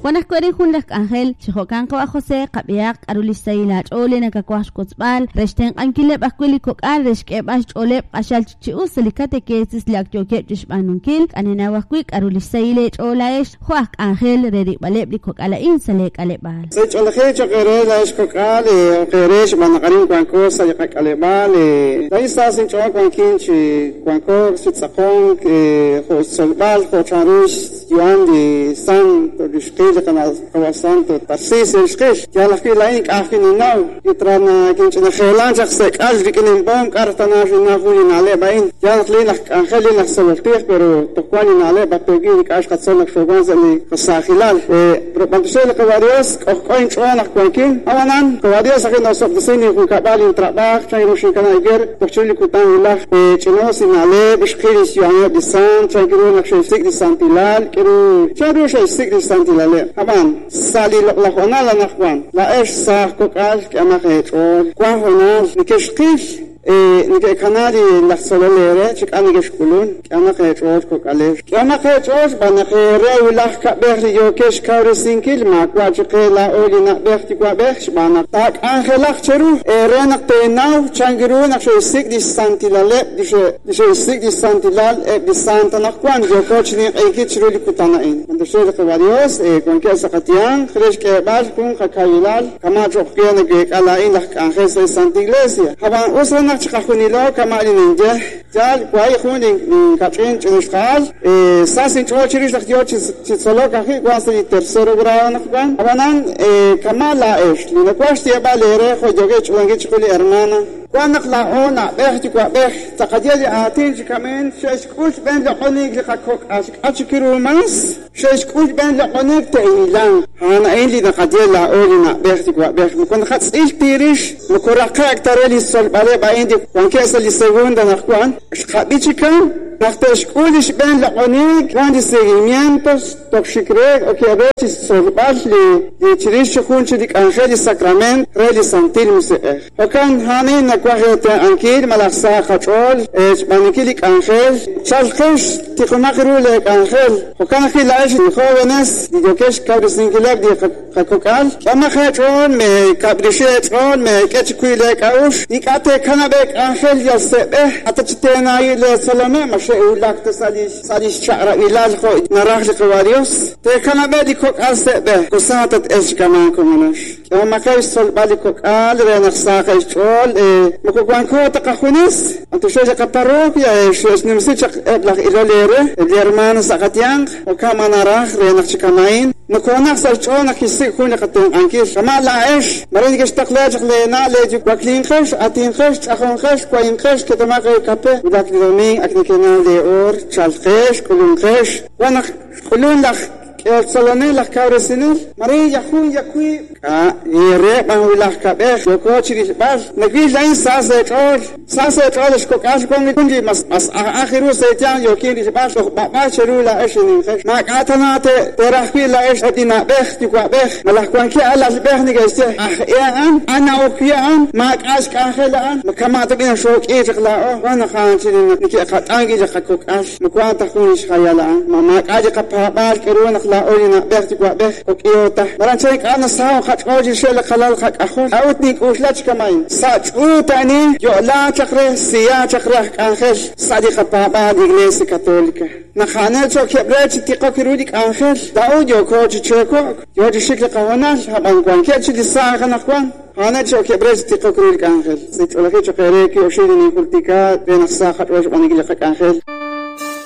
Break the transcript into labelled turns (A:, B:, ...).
A: Juanas Cuerin Junlak Ángel, Chijocan Coa José, Capiac, Arulisailat, Ole, Nakaquas Cotzbal, Resten Ankile, Bacuili Cocar, Reskebas, Ole, Ashal Chiu, Silicate Cases, Lactoke, Jishmanunkil, Aninawaquik, Arulisailet, Olaesh, Juac Ángel, Redi Balebli Cocala Inselec Alebal.
B: Sech Oleche, Querela, Escocale, Queresh, Manacarin, Quancosa, Alebale, Daisas in Choquankinchi, Quanco, Sitzakon, Solbal, Hocharush, Yuan, the San, the Canal Santo, Tarsis, and Skish, Yalaki Laink, Afin now, Yutrana, Kinchina Helanjak, Sek, Alvikin in Bomb, Cartana, Navu in Alebain, Yalak, Angelina, Solopir, Pero, Toquan in Aleba, Pegin, Ashkatson, Fogonzali, Kosakilal, Propantusel Cavarios, of Coin Chuana, Quankin, Avanan, Cavarios, again, also the same who Cabal, Trabach, Chayrushin Kanager, Pachuli Kutan, Chinos in Ale, Bishkiris, Yuan, the San, Chagirun, actually 60 Santilal, Kiru, Charusha, 60 Santilale. Aban, Sali la Honala Nakwan, La Esh Sah Kokal, Kamahet, or Quahonal, Nikeshkish. Nike Canadi la Solere, Chicanig Kulun, Kamaket Road Kokale, Kamaket Road, Banakere, Laka Berli, Yokesh Kaurisinkil, Makwajela, Olina Bertiqua Berch, Banatak, Angelach Cheru, Renak now, Changiru, actually 60 Santilale, the 60 Santilal, the Santa Nakwan, Yokochni, Ekich Rudikutana in. And the Shore of Varios, Conquesa Katian, Freshke Balkun, Kakayilal, Kamajo Pianagek, Alain, Angels Santiglesia. Havan also Chakunilo, Kamali Ninja, Jal, Quayhuning, Katrin, Chinishal, Sassin Chochiris, Chitsoloka, was the tercero ground of one. Avanan, Kamala Esh, Linaquastia Balere, Hojogech, Langich, Hermana. Quanak la ona, Bertiqua Bech, Takadia, Atin, Kamen, Sheshkush Ben the Honig, Hakok, Achikirumans, Sheshkush Ben the Honig, Tailan, Hana Indi, the Kadilla, Olina, Bertiqua Bech, Mukonhats Ispirish, Mukorakak, Tareli Sol Baleba Indi, Quankesali Segunda Nakwan, Skabichika. Nachteschkulisch ben la onig, grandes seguimientos, toxicreg, o que a veces sorbasli, de chirisho kunchidik angeli sacrament, reli santilmus Hokan hani na kwahete ankil, malaksa kachol, manikilik angel, chalkesh, tikumakirulek angel, Hokan akilaish, jóvenes, didokesh kabrisinkileg, di kakokal, kamakachon, me kabrishetron, me ketchikuilek aush, dikate kanabek angel yalsebe, atachitena ile salame, Ulak to Salish Chara Ilal Naraj Varios. They can abedi cook al sebe, Cosatat Eshkaman Comunash. Makai Sol Balikok Al, Renasaka Chol, Mokuanko Takahunis, and to show the Caparopia, she was Nimsichak Eblak Ilolere, the Herman Sakatiang, Okamanarach, Renachikamain, Nokona Salchona Kisikuna Ankish, Kamala Esh, Maringish Taklaj Lena, Lady Quacklinkesh, Atinkesh, Ahonkesh, Quainkesh, Ketamaka Cape, without the Aknikina de Or, Chalkesh, Kulunkesh, Wanach Kulunach. Salonella Kauresinil, Maria Yakui, Reban Wilach Kabesh, Yokochi Bash, Nagilain Sasset or Skokash Kongi must Ahiru Setian, Yokin Bash of Bacharula Eshin, Makatanate, Terahila Esh Adina Bech, Tikabech, Malakwanki Alas Bernigas, Anna Okian, Mak Ask Angelan, Makamata bin Shok Ejala, Wanahan, Nikatangi Hakokash, Makwata Hunish Hayala, Mamak Ajaka Keruna. La Olina Bertiqua Bech, Okiota, Maranchek Anasau, Hakoji Shell Kalal Hak Ahon, Outnik Uslachkamain, Such Utani, Yola Chakre, Sia Chakrak Angel, Sadika Papa, the Iglesia Católica. Nahanecho Kebrech, Tikokirudik Angel, Daudio Koji Choko, George Shikla Kawanas, Habanquan, Ketch the Saganakwan. Hanecho Kebrech, Tikokirudik Angel, Sit Olakicho Pereki, Oshini Kultika, Venasa Hatosh Manigilak Angel.